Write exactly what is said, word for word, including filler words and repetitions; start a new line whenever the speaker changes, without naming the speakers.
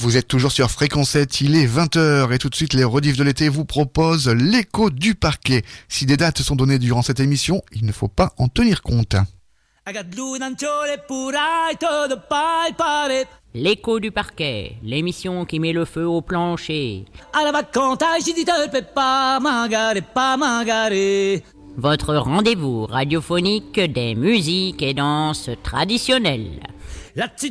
Vous êtes toujours sur Fréquence sept, il est vingt heures et tout de suite les rediffs de l'été vous proposent l'écho du parquet. Si des dates sont données durant cette émission, il ne faut pas en tenir compte.
L'écho du parquet, l'émission qui met le feu au plancher. Votre rendez-vous radiophonique des musiques et danses traditionnelles.